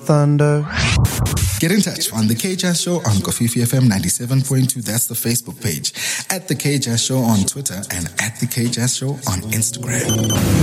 thunder. Get in touch on The KJazz Show on Kofifi FM 97.2. That's the Facebook page. At The KJazz Show on Twitter and at The KJazz Show on Instagram.